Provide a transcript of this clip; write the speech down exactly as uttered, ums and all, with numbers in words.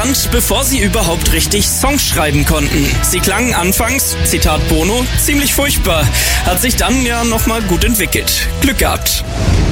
Band, bevor sie überhaupt richtig Songs schreiben konnten. Sie klangen anfangs, Zitat Bono, ziemlich furchtbar, hat sich dann ja nochmal gut entwickelt. Glück gehabt.